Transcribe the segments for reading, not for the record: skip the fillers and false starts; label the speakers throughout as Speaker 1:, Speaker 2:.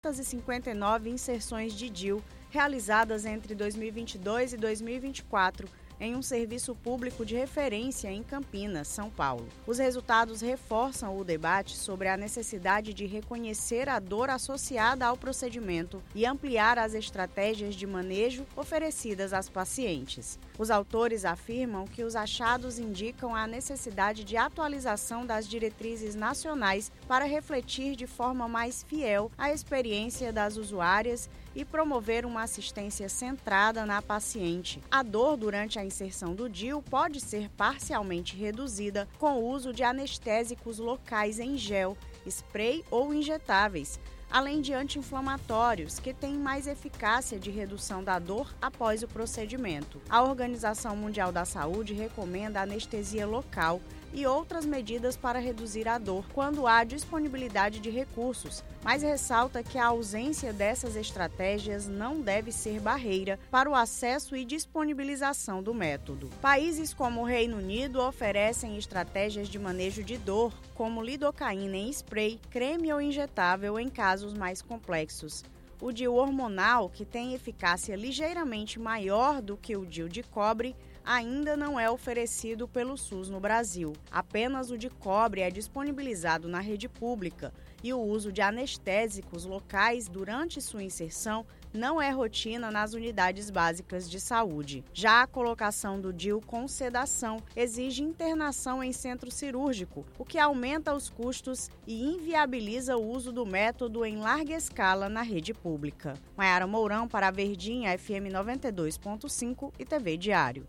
Speaker 1: 459 inserções de DIU realizadas entre 2022 e 2024 em um serviço público de referência em Campinas, São Paulo. Os resultados reforçam o debate sobre a necessidade de reconhecer a dor associada ao procedimento e ampliar as estratégias de manejo oferecidas às pacientes. Os autores afirmam que os achados indicam a necessidade de atualização das diretrizes nacionais para refletir de forma mais fiel a experiência das usuárias e promover uma assistência centrada na paciente. A dor durante a inserção do DIU pode ser parcialmente reduzida com o uso de anestésicos locais em gel, spray ou injetáveis, além de anti-inflamatórios, que têm mais eficácia de redução da dor após o procedimento. A Organização Mundial da Saúde recomenda anestesia local e outras medidas para reduzir a dor quando há disponibilidade de recursos, mas ressalta que a ausência dessas estratégias não deve ser barreira para o acesso e disponibilização do método. Países como o Reino Unido oferecem estratégias de manejo de dor, como lidocaína em spray, creme ou injetável em casos mais complexos. O DIU hormonal, que tem eficácia ligeiramente maior do que o DIU de cobre, ainda não é oferecido pelo SUS no Brasil. Apenas o de cobre é disponibilizado na rede pública e o uso de anestésicos locais durante sua inserção não é rotina nas unidades básicas de saúde. Já a colocação do DIU com sedação exige internação em centro cirúrgico, o que aumenta os custos e inviabiliza o uso do método em larga escala na rede pública. Maiara Mourão para a Verdinha FM 92.5 e TV Diário.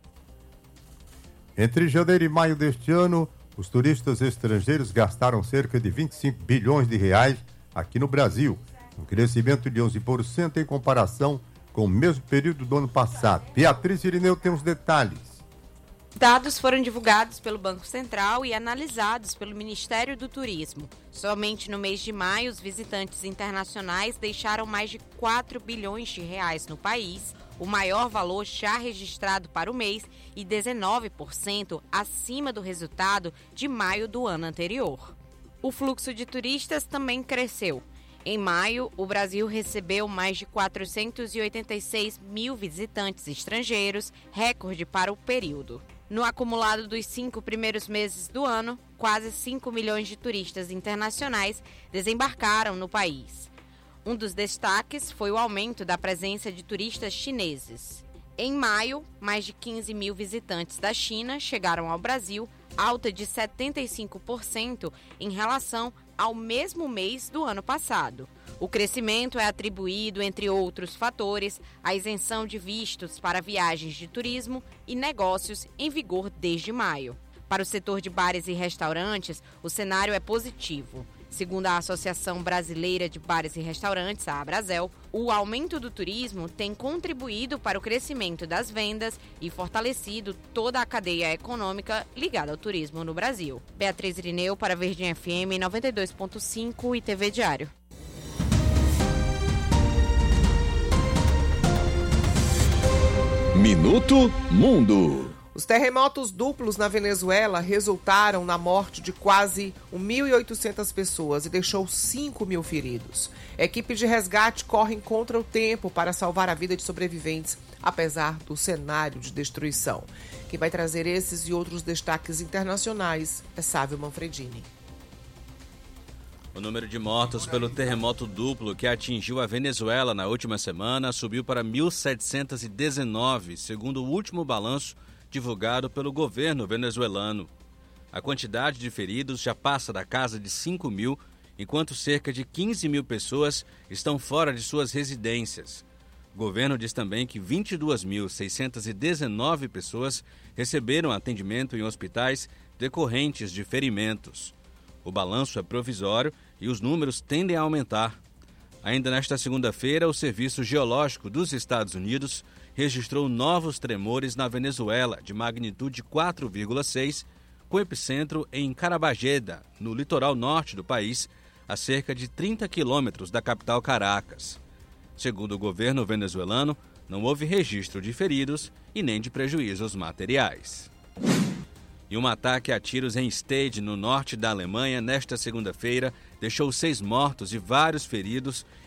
Speaker 2: Entre janeiro e maio deste ano, os turistas estrangeiros gastaram cerca de 25 bilhões de reais aqui no Brasil, um crescimento de 11% em comparação com o mesmo período do ano passado. Beatriz Irineu tem os detalhes.
Speaker 3: Dados foram divulgados pelo Banco Central e analisados pelo Ministério do Turismo. Somente no mês de maio, os visitantes internacionais deixaram mais de 4 bilhões de reais no país, o maior valor já registrado para o mês e 19% acima do resultado de maio do ano anterior. O fluxo de turistas também cresceu. Em maio, o Brasil recebeu mais de 486 mil visitantes estrangeiros, recorde para o período. No acumulado dos 5 primeiros meses do ano, quase 5 milhões de turistas internacionais desembarcaram no país. Um dos destaques foi o aumento da presença de turistas chineses. Em maio, mais de 15 mil visitantes da China chegaram ao Brasil, alta de 75% em relação ao mesmo mês do ano passado. O crescimento é atribuído, entre outros fatores, à isenção de vistos para viagens de turismo e negócios em vigor desde maio. Para o setor de bares e restaurantes, o cenário é positivo. Segundo a Associação Brasileira de Bares e Restaurantes, a Abrasel, o aumento do turismo tem contribuído para o crescimento das vendas e fortalecido toda a cadeia econômica ligada ao turismo no Brasil. Beatriz Irineu para Verdinha FM 92.5 e TV Diário.
Speaker 4: Minuto Mundo.
Speaker 5: Os terremotos duplos na Venezuela resultaram na morte de quase 1.800 pessoas e deixou 5 mil feridos. Equipes de resgate correm contra o tempo para salvar a vida de sobreviventes, apesar do cenário de destruição. Quem vai trazer esses e outros destaques internacionais é Sávio Manfredini.
Speaker 6: O número de mortos pelo terremoto duplo que atingiu a Venezuela na última semana subiu para 1.719, segundo o último balanço divulgado pelo governo venezuelano. A quantidade de feridos já passa da casa de 5 mil, enquanto cerca de 15 mil pessoas estão fora de suas residências. O governo diz também que 22.619 pessoas receberam atendimento em hospitais decorrentes de ferimentos. O balanço é provisório e os números tendem a aumentar. Ainda nesta segunda-feira, o Serviço Geológico dos Estados Unidos registrou novos tremores na Venezuela, de magnitude 4,6, com epicentro em Carabageda, no litoral norte do país, a cerca de 30 quilômetros da capital Caracas. Segundo o governo venezuelano, não houve registro de feridos e nem de prejuízos materiais. E um ataque a tiros em Stade, no norte da Alemanha, nesta segunda-feira, deixou 6 mortos e vários feridos